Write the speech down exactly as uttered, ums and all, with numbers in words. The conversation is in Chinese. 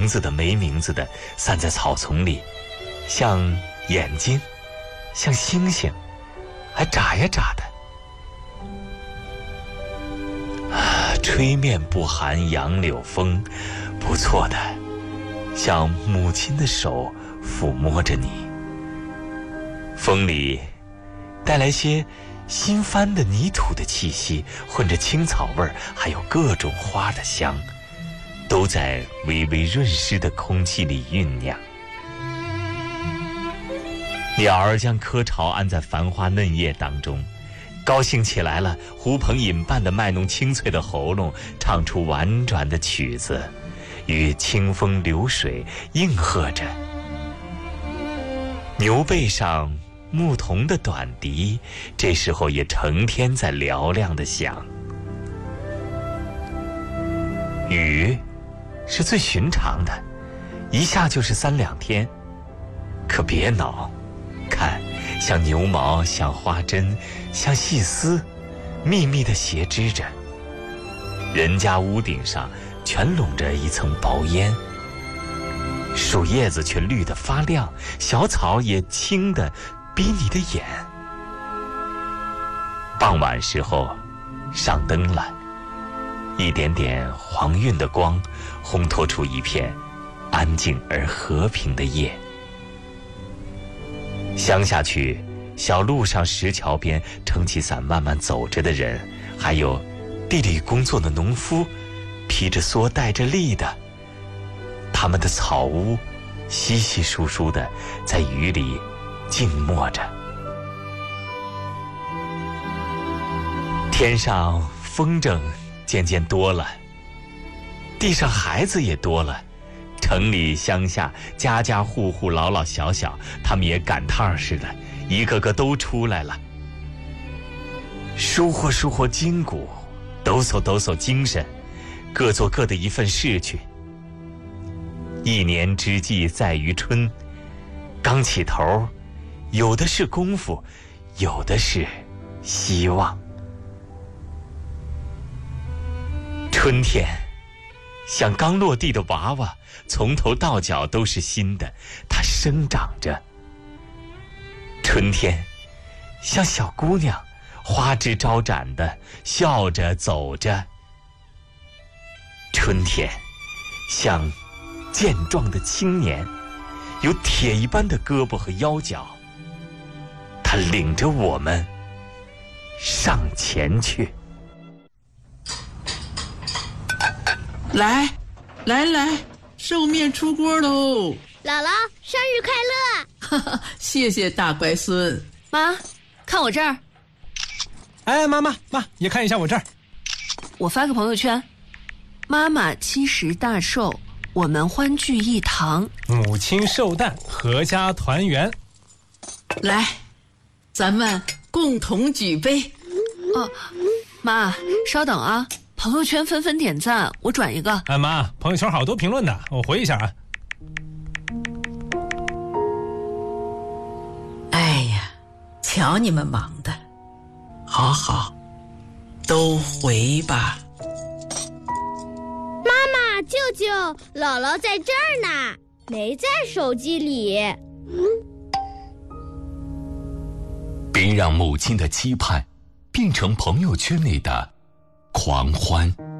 名字的没名字的散在草丛里，像眼睛，像星星，还眨呀眨的。啊，吹面不寒杨柳风，不错的，像母亲的手抚摸着你。风里带来些新翻的泥土的气息，混着青草味儿，还有各种花的香，都在微微润湿的空气里酝酿。鸟儿将窠巢安在繁花嫩叶当中，高兴起来了，狐朋引伴地卖弄清脆的喉咙，唱出婉转的曲子，与清风流水应和着。牛背上牧童的短笛，这时候也成天在嘹亮地响。雨是最寻常的，一下就是三两天，可别恼，看，像牛毛，像花针，像细丝，密密地斜织着。人家屋顶上全笼着一层薄烟，树叶子却绿得发亮，小草也青得逼你的眼。傍晚时候上灯了，一点点黄晕的光烘托出一片安静而和平的夜。乡下去，小路上石桥边撑起伞慢慢走着的人，还有地里工作的农夫，披着蓑带着笠的，他们的草屋稀稀疏疏的在雨里静默着。天上风筝渐渐多了，地上孩子也多了，城里乡下家家户户老老小小，他们也赶趟似的，一个个都出来了，舒活舒活筋骨，抖擞抖擞精神，各做各的一份事去。一年之计在于春，刚起头，有的是功夫，有的是希望。春天像刚落地的娃娃，从头到脚都是新的，它生长着。春天像小姑娘，花枝招展的笑着走着。春天像健壮的青年，有铁一般的胳膊和腰脚，他领着我们上前去。 来来来，寿面出锅喽！ 姥姥生日快乐！ 哈哈，谢谢大乖孙。 妈，看我这儿。 哎，妈妈妈也看一下我这儿。 我发个朋友圈，妈妈七十大寿，我们欢聚一堂， 母亲寿诞，阖家团圆。 来，咱们共同举杯。 哦，妈，稍等啊，朋友圈纷纷点赞，我转一个。 哎妈，朋友圈好多评论的，我回一下啊。 哎呀，瞧你们忙的，好好，都回吧。 妈妈、舅舅，姥姥在这儿呢，没在手机里。 别让母亲的期盼变成朋友圈里的狂欢。